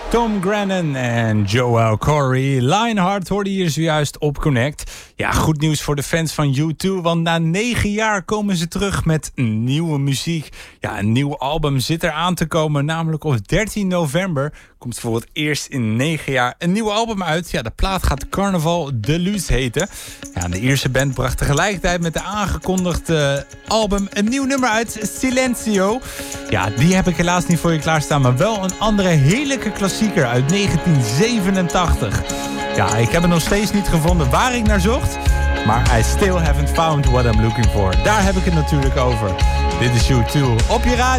Tom Grennan en Joel Corey. Lionheart hoorde hier zojuist op Connect. Ja, goed nieuws voor de fans van U2, want na 9 jaar komen ze terug met nieuwe muziek. Ja, een nieuw album zit er aan te komen, namelijk op 13 november komt voor het eerst in 9 jaar een nieuw album uit. Ja, de plaat gaat Carnaval Deluxe heten. Ja, de Ierse band bracht tegelijkertijd met de aangekondigde album een nieuw nummer uit, Silencio. Ja, die heb ik helaas niet voor je klaarstaan, maar wel een andere heerlijke klassieker uit 1987. Ja, ik heb het nog steeds niet gevonden waar ik naar zocht, maar I still haven't found what I'm looking for. Daar heb ik het natuurlijk over. Dit is U2 op je radio.